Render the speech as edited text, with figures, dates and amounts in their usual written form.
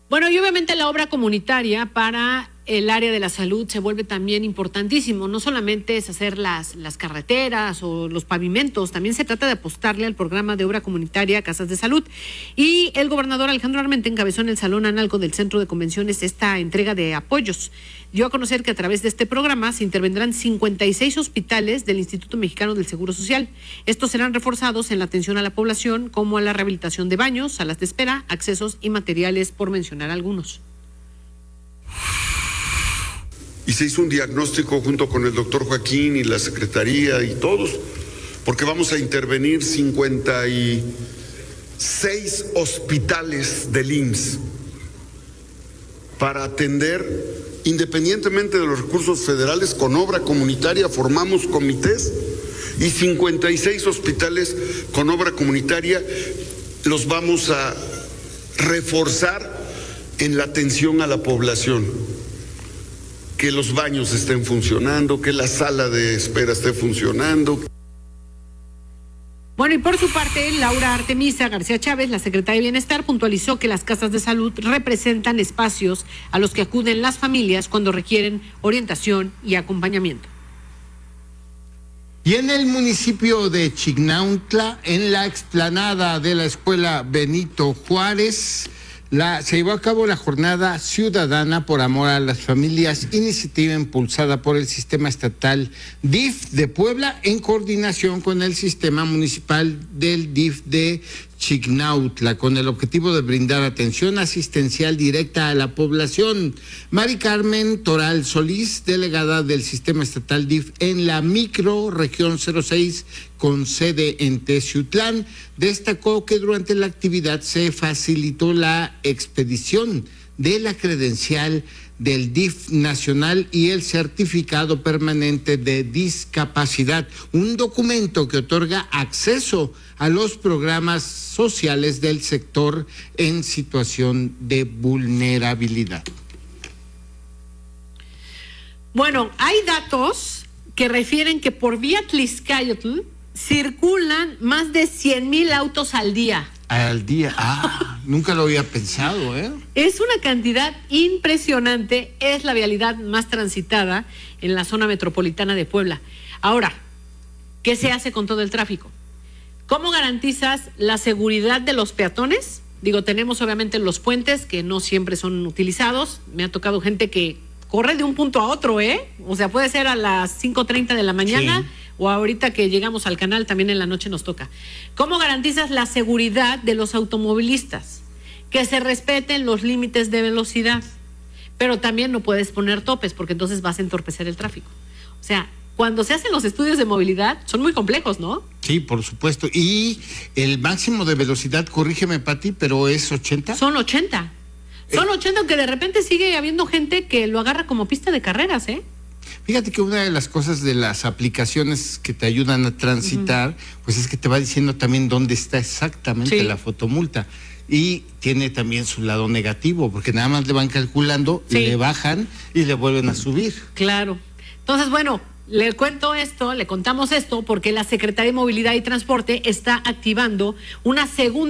Bueno, y obviamente la obra comunitaria para el área de la salud se vuelve también importantísimo. No solamente es hacer las carreteras o los pavimentos, también se trata de apostarle al programa de obra comunitaria Casas de Salud. Y el gobernador Alejandro Armenta encabezó en el Salón Analco del Centro de Convenciones esta entrega de apoyos. Dio a conocer que a través de este programa se intervendrán 56 hospitales del Instituto Mexicano del Seguro Social. Estos serán reforzados en la atención a la población, como a la rehabilitación de baños, salas de espera, accesos y materiales, por mencionar algunos. Y se hizo un diagnóstico junto con el doctor Joaquín y la Secretaría y todos, porque vamos a intervenir 56 hospitales del IMSS para atender, independientemente de los recursos federales, con obra comunitaria. Formamos comités y 56 hospitales con obra comunitaria los vamos a reforzar en la atención a la población. Que los baños estén funcionando, que la sala de espera esté funcionando. Bueno, y por su parte, Laura Artemisa García Chávez, la secretaria de Bienestar, puntualizó que las casas de salud representan espacios a los que acuden las familias cuando requieren orientación y acompañamiento. Y en el municipio de Chignautla, en la explanada de la Escuela Benito Juárez, se llevó a cabo la Jornada Ciudadana por Amor a las Familias, iniciativa impulsada por el Sistema Estatal DIF de Puebla en coordinación con el Sistema Municipal del DIF de Chignautla, con el objetivo de brindar atención asistencial directa a la población. Mari Carmen Toral Solís, delegada del Sistema Estatal DIF en la microrregión 06, con sede en Teciutlán, destacó que durante la actividad se facilitó la expedición de la credencial del DIF nacional y el certificado permanente de discapacidad, un documento que otorga acceso a los programas sociales del sector en situación de vulnerabilidad. Bueno, hay datos que refieren que por vía Tlixcayotl circulan más de 100,000 autos al día. Al día, nunca lo había pensado, ¿eh? Es una cantidad impresionante, es la vialidad más transitada en la zona metropolitana de Puebla. Ahora, ¿qué se hace con todo el tráfico? ¿Cómo garantizas la seguridad de los peatones? Digo, tenemos obviamente los puentes que no siempre son utilizados. Me ha tocado gente que corre de un punto a otro, ¿eh? O sea, puede ser a las 5:30 de la mañana. Sí. O ahorita que llegamos al canal, también en la noche nos toca. ¿Cómo garantizas la seguridad de los automovilistas? Que se respeten los límites de velocidad, pero también no puedes poner topes porque entonces vas a entorpecer el tráfico. O sea, cuando se hacen los estudios de movilidad son muy complejos, ¿no? Sí, por supuesto. Y el máximo de velocidad, corrígeme, Pati, pero es 80. Son 80. Son 80, aunque de repente sigue habiendo gente que lo agarra como pista de carreras, ¿eh? Fíjate que una de las cosas de las aplicaciones que te ayudan a transitar, pues es que te va diciendo también dónde está exactamente la fotomulta. Y tiene también su lado negativo, porque nada más le van calculando, le bajan y le vuelven a subir. Claro. Entonces, bueno, le contamos esto, porque la Secretaría de Movilidad y Transporte está activando una segunda